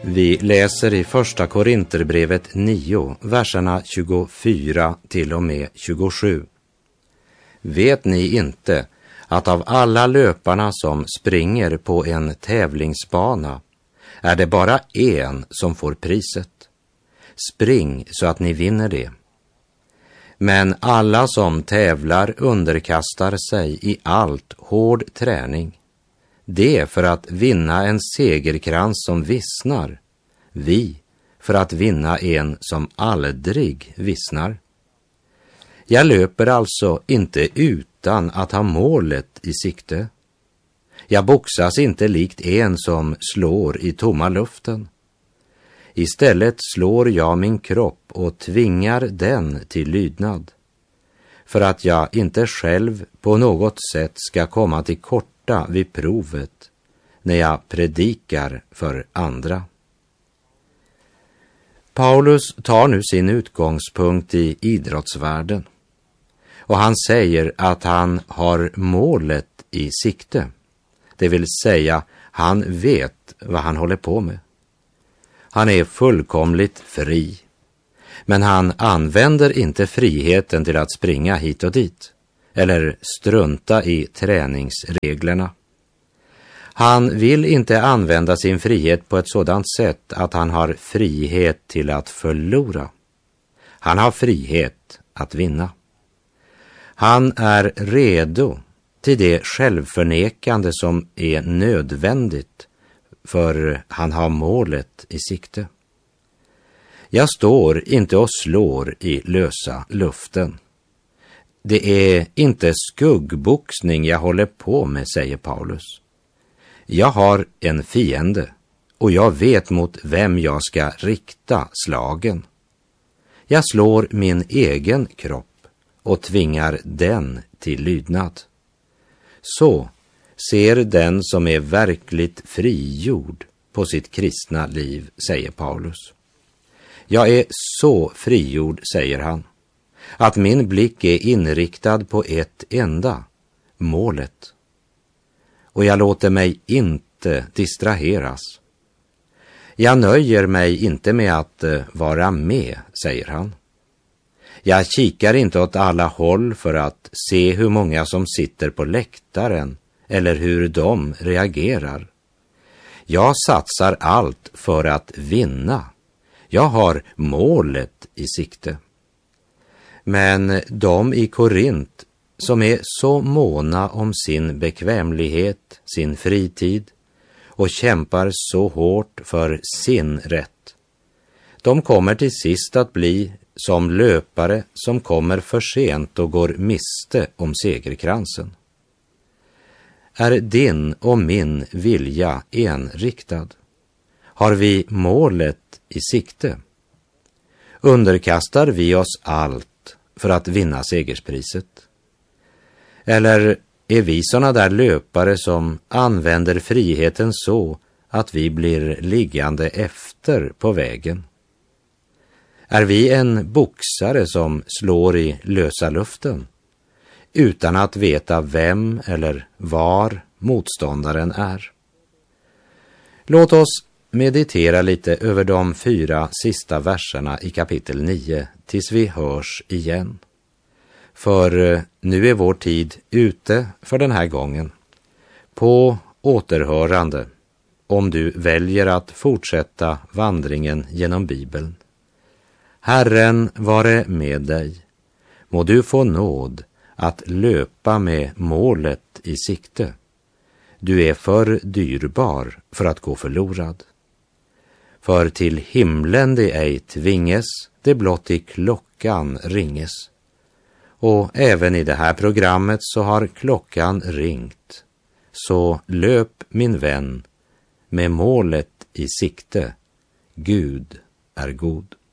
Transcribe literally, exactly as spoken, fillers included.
Vi läser i första Korinterbrevet nio, verserna tjugofyra till och med tjugosju. Vet ni inte att av alla löparna som springer på en tävlingsbana är det bara en som får priset? Spring så att ni vinner det. Men alla som tävlar underkastar sig i allt hård träning. Det är för att vinna en segerkrans som vissnar. Vi för att vinna en som aldrig vissnar. Jag löper alltså inte utan att ha målet i sikte. Jag boxas inte likt en som slår i tomma luften. Istället slår jag min kropp och tvingar den till lydnad, för att jag inte själv på något sätt ska komma till korta vid provet när jag predikar för andra. Paulus tar nu sin utgångspunkt i idrottsvärlden, och han säger att han har målet i sikte. Det vill säga, han vet vad han håller på med. Han är fullkomligt fri, men han använder inte friheten till att springa hit och dit eller strunta i träningsreglerna. Han vill inte använda sin frihet på ett sådant sätt att han har frihet till att förlora. Han har frihet att vinna. Han är redo till det självförnekande som är nödvändigt, för han har målet i sikte. Jag står inte och slår i lösa luften. Det är inte skuggboxning jag håller på med, säger Paulus. Jag har en fiende och jag vet mot vem jag ska rikta slagen. Jag slår min egen kropp och tvingar den till lydnad. Så ser den som är verkligt frigjord på sitt kristna liv, säger Paulus. Jag är så frigjord, säger han, att min blick är inriktad på ett enda, målet. Och jag låter mig inte distraheras. Jag nöjer mig inte med att vara med, säger han. Jag kikar inte åt alla håll för att se hur många som sitter på läktaren eller hur de reagerar. Jag satsar allt för att vinna. Jag har målet i sikte. Men de i Korint som är så måna om sin bekvämlighet, sin fritid och kämpar så hårt för sin rätt, de kommer till sist att bli som löpare som kommer för sent och går miste om segerkransen. Är din och min vilja enriktad? Har vi målet i sikte? Underkastar vi oss allt för att vinna segerspriset? Eller är vi såna där löpare som använder friheten så att vi blir liggande efter på vägen? Är vi en boxare som slår i lösa luften utan att veta vem eller var motståndaren är? Låt oss meditera lite över de fyra sista verserna i kapitel nio tills vi hörs igen. För nu är vår tid ute för den här gången. På återhörande, om du väljer att fortsätta vandringen genom Bibeln. Herren vare med dig. Må du få nåd att löpa med målet i sikte. Du är för dyrbar för att gå förlorad. För till himlen det ej tvinges, det blott i klockan ringes. Och även i det här programmet så har klockan ringt. Så löp min vän med målet i sikte. Gud är god.